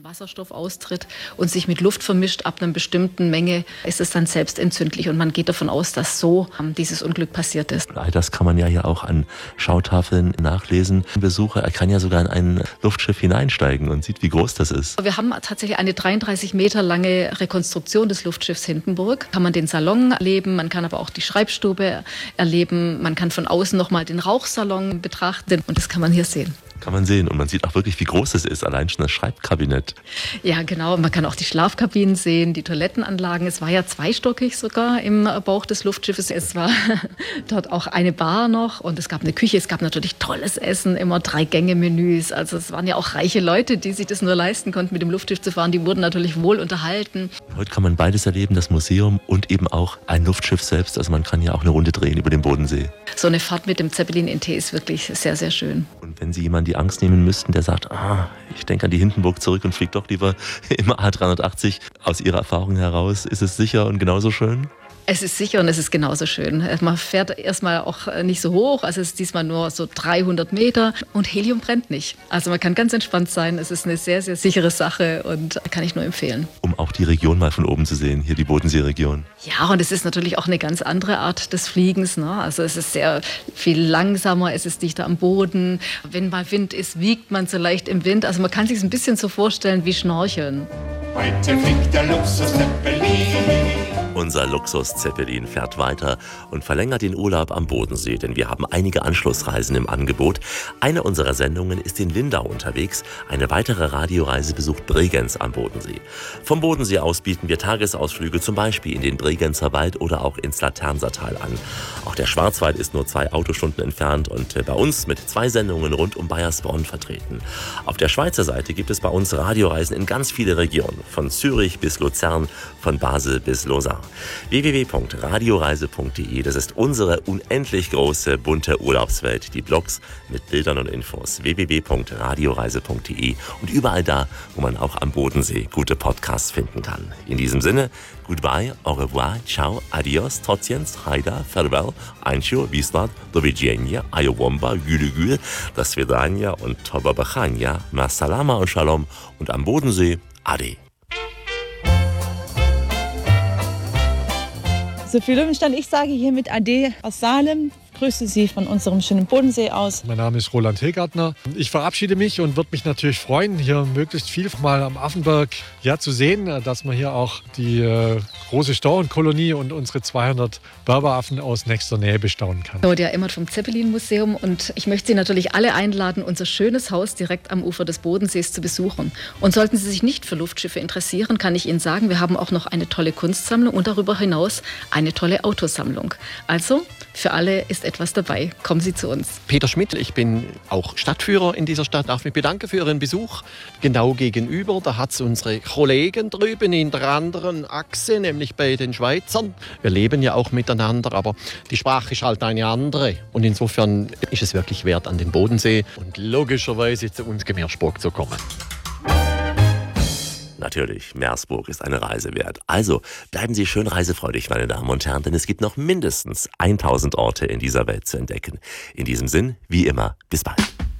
Wasserstoff austritt und sich mit Luft vermischt. Ab einer bestimmten Menge ist es dann selbst entzündlich und man geht davon aus, dass so dieses Unglück passiert ist. All das kann man ja hier auch an Schautafeln nachlesen. Ein Besucher, er kann ja sogar in ein Luftschiff hineinsteigen und sieht, wie groß das ist. Wir haben tatsächlich eine 33 Meter lange Rekonstruktion des Luftschiffs Hindenburg. Kann man den Salon erleben, man kann aber auch die Schreibstube erleben, man kann von außen nochmal den Rauchsalon betrachten und das kann man hier sehen. Kann man sehen und man sieht auch wirklich, wie groß es ist, allein schon das Schreibkabinett. Ja, genau. Man kann auch die Schlafkabinen sehen, die Toilettenanlagen. Es war ja zweistockig sogar im Bauch des Luftschiffes. Es war dort auch eine Bar noch und es gab eine Küche. Es gab natürlich tolles Essen, immer 3-Gänge-Menüs. Also es waren ja auch reiche Leute, die sich das nur leisten konnten, mit dem Luftschiff zu fahren. Die wurden natürlich wohl unterhalten. Heute kann man beides erleben, das Museum und eben auch ein Luftschiff selbst. Also man kann ja auch eine Runde drehen über den Bodensee. So eine Fahrt mit dem Zeppelin NT ist wirklich sehr, sehr schön. Und wenn Sie jemanden die Angst nehmen müssten, der sagt, ich denke an die Hindenburg zurück und fliege doch lieber im A380. Aus Ihrer Erfahrung heraus, ist es sicher und genauso schön? Es ist sicher und es ist genauso schön. Man fährt erstmal auch nicht so hoch, also es ist diesmal nur so 300 Meter und Helium brennt nicht. Also man kann ganz entspannt sein, es ist eine sehr, sehr sichere Sache und kann ich nur empfehlen. Um auch die Region mal von oben zu sehen, hier die Bodenseeregion. Ja, und es ist natürlich auch eine ganz andere Art des Fliegens, ne? Also es ist sehr viel langsamer, es ist dichter am Boden. Wenn mal Wind ist, wiegt man so leicht im Wind. Also man kann sich es ein bisschen so vorstellen wie Schnorcheln. Heute fliegt der Luxus-Zeppelin. Unser Luxus-Zeppelin fährt weiter und verlängert den Urlaub am Bodensee, denn wir haben einige Anschlussreisen im Angebot. Eine unserer Sendungen ist in Lindau unterwegs. Eine weitere Radioreise besucht Bregenz am Bodensee. Vom Bodensee aus bieten wir Tagesausflüge zum Beispiel in den Bregenzer Wald oder auch ins Laternsertal an. Auch der Schwarzwald ist nur 2 Autostunden entfernt und bei uns mit 2 Sendungen rund um Baiersbronn vertreten. Auf der Schweizer Seite gibt es bei uns Radioreisen in ganz viele Regionen, von Zürich bis Luzern, von Basel bis Lausanne. www.radioreise.de, das ist unsere unendlich große, bunte Urlaubswelt. Die Blogs mit Bildern und Infos. www.radioreise.de und überall da, wo man auch am Bodensee gute Podcasts finden kann. In diesem Sinne, goodbye, au revoir, ciao, adios, trotjens, haida, farewell, eincio, wislat, do widzenia, ayowomba, gülügül, das Svedania und tobabachania, ma salama und shalom und am Bodensee, ade. Sophie Löwenstein, ich sage hiermit Ade aus Salem. Grüße Sie von unserem schönen Bodensee aus. Mein Name ist Roland Hilgartner. Ich verabschiede mich und würde mich natürlich freuen, hier möglichst viel mal am Affenberg zu sehen, dass man hier auch die große Stauenkolonie und unsere 200 Berberaffen aus nächster Nähe bestaunen kann. Claudia Emmert vom Zeppelin-Museum und ich möchte Sie natürlich alle einladen, unser schönes Haus direkt am Ufer des Bodensees zu besuchen. Und sollten Sie sich nicht für Luftschiffe interessieren, kann ich Ihnen sagen, wir haben auch noch eine tolle Kunstsammlung und darüber hinaus eine tolle Autosammlung. Also, für alle ist etwas dabei. Kommen Sie zu uns. Peter Schmidt, ich bin auch Stadtführer in dieser Stadt. Darf mich bedanken für Ihren Besuch. Genau gegenüber, da hat es unsere Kollegen drüben in der anderen Achse, nämlich bei den Schweizern. Wir leben ja auch miteinander, aber die Sprache ist halt eine andere. Und insofern ist es wirklich wert, an den Bodensee und logischerweise zu uns Meersburg zu kommen. Natürlich, Meersburg ist eine Reise wert. Also bleiben Sie schön reisefreudig, meine Damen und Herren, denn es gibt noch mindestens 1000 Orte in dieser Welt zu entdecken. In diesem Sinn, wie immer, bis bald.